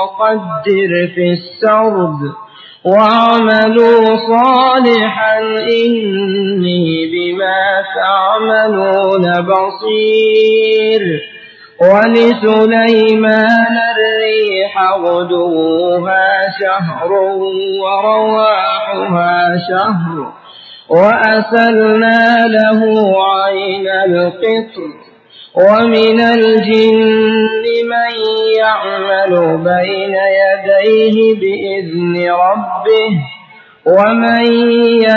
وقدر في السرد واعملوا صالحا إني بما تعملون بصير. ولسليمان الريح غدوها شهر ورواحها شهر وأسلنا له عين القطر. ومن الجن من يعمل بين يديه بإذن ربه ومن